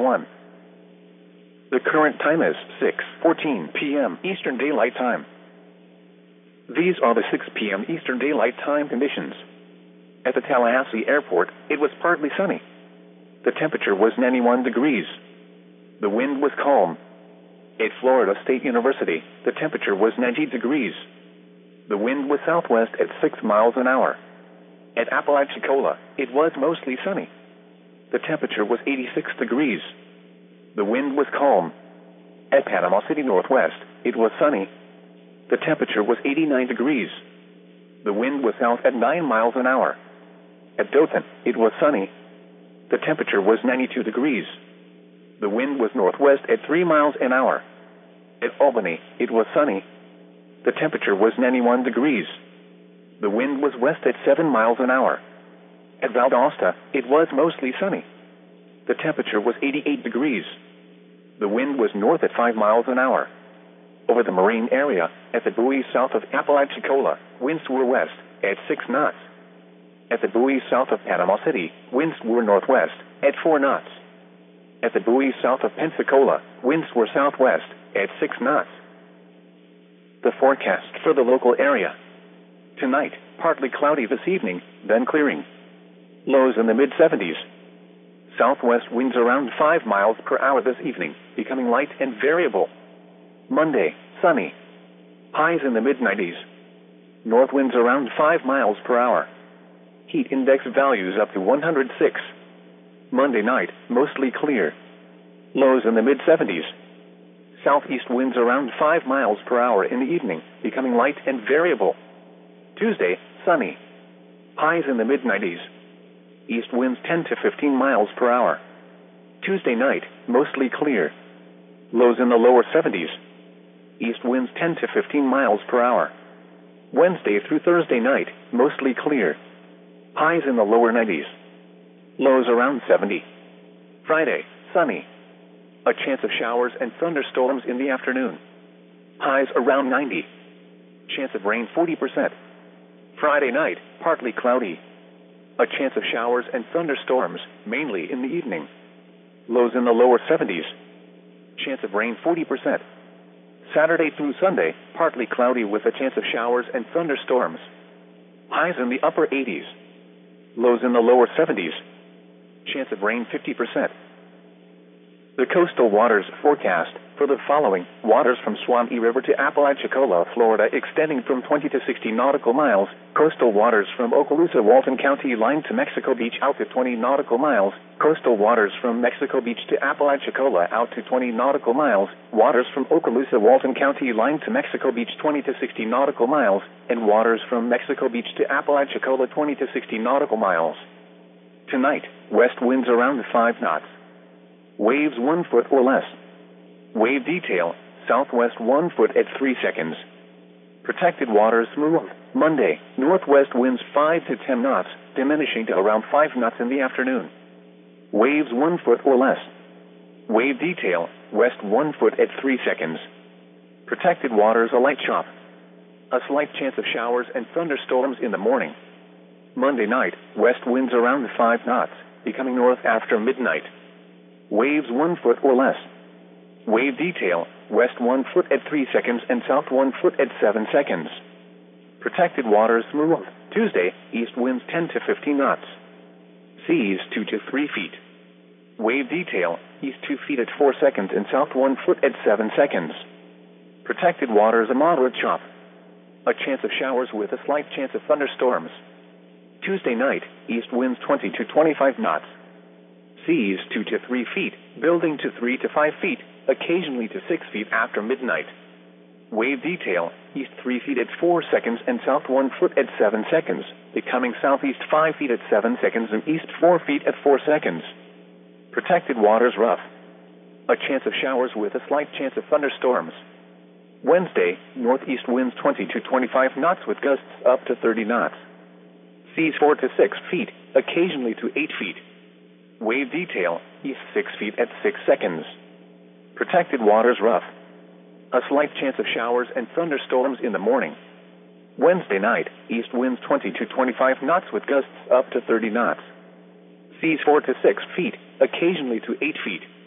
1. The current time is 6:14 p.m. Eastern Daylight Time. These are the 6 p.m. Eastern Daylight Time conditions. At the Tallahassee Airport, it was partly sunny. The temperature was 91 degrees. The wind was calm. At Florida State University, the temperature was 90 degrees. The wind was southwest at 6 miles an hour. At Apalachicola, it was mostly sunny. The temperature was 86 degrees. The wind was calm. At Panama City Northwest, it was sunny. The temperature was 89 degrees. The wind was south at 9 miles an hour. At Dothan, it was sunny. The temperature was 92 degrees. The wind was northwest at 3 miles an hour. At Albany, it was sunny. The temperature was 91 degrees. The wind was west at 7 miles an hour. At Valdosta, it was mostly sunny. The temperature was 88 degrees. The wind was north at 5 miles an hour. Over the marine area, at the buoys south of Apalachicola, winds were west at 6 knots. At the buoys south of Panama City, winds were northwest at 4 knots. At the buoys south of Pensacola, winds were southwest at 6 knots. The forecast for the local area. Tonight, partly cloudy this evening, then clearing. Lows in the mid-70s. Southwest winds around 5 miles per hour this evening, becoming light and variable. Monday, sunny. Highs in the mid-90s. North winds around 5 miles per hour. Heat index values up to 106. Monday night, mostly clear. Lows in the mid-70s. Southeast winds around 5 miles per hour in the evening, becoming light and variable. Tuesday, sunny. Highs in the mid-90s. East winds 10 to 15 miles per hour. Tuesday night, mostly clear. Lows in the lower 70s. East winds 10 to 15 miles per hour. Wednesday through Thursday night, mostly clear. Highs in the lower 90s. Lows around 70. Friday, sunny. A chance of showers and thunderstorms in the afternoon. Highs around 90. Chance of rain 40%. Friday night, partly cloudy. A chance of showers and thunderstorms, mainly in the evening. Lows in the lower 70s. Chance of rain 40%. Saturday through Sunday, partly cloudy with a chance of showers and thunderstorms. Highs in the upper 80s. Lows in the lower 70s. Chance of rain 50%. The coastal waters forecast for the following: waters from Swanee River to Apalachicola, Florida, extending from 20 to 60 nautical miles. Coastal waters from Okaloosa, Walton County line to Mexico Beach out to 20 nautical miles. Coastal waters from Mexico Beach to Apalachicola out to 20 nautical miles. Waters from Okaloosa, Walton County line to Mexico Beach 20 to 60 nautical miles. And waters from Mexico Beach to Apalachicola 20 to 60 nautical miles. Tonight, west winds around 5 knots. Waves 1 foot or less. Wave detail, southwest 1 foot at 3 seconds. Protected waters smooth. Monday, northwest winds 5 to 10 knots, diminishing to around 5 knots in the afternoon. Waves 1 foot or less. Wave detail, west 1 foot at 3 seconds. Protected waters a light chop. A slight chance of showers and thunderstorms in the morning. Monday night, west winds around 5 knots, becoming north after midnight. Waves 1 foot or less. Wave detail, west 1 foot at 3 seconds and south 1 foot at 7 seconds. Protected waters smooth. Tuesday, east winds 10 to 15 knots. Seas 2 to 3 feet. Wave detail, east 2 feet at 4 seconds and south 1 foot at 7 seconds. Protected waters a moderate chop. A chance of showers with a slight chance of thunderstorms. Tuesday night, east winds 20 to 25 knots. Seas 2 to 3 feet, building to 3 to 5 feet, occasionally to 6 feet after midnight. Wave detail, east 3 feet at 4 seconds and south 1 foot at 7 seconds, becoming southeast 5 feet at 7 seconds and east 4 feet at 4 seconds. Protected waters rough. A chance of showers with a slight chance of thunderstorms. Wednesday, northeast winds 20 to 25 knots with gusts up to 30 knots. Seas 4 to 6 feet, occasionally to 8 feet. Wave detail, east 6 feet at 6 seconds. Protected waters rough. A slight chance of showers and thunderstorms in the morning. Wednesday night, east winds 20 to 25 knots with gusts up to 30 knots. Seas 4 to 6 feet, occasionally to 8 feet.